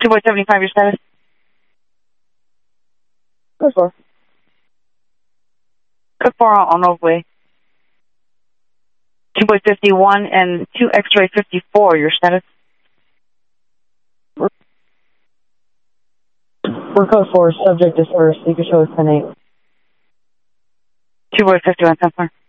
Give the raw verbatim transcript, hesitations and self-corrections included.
two boy seventy-five, your status? Code four. Code four on Overway. two boy fifty-one and two X-ray fifty-four, your status? We're code four, subject dispersed. You can show us ten eight. two boy fifty-one, ten four.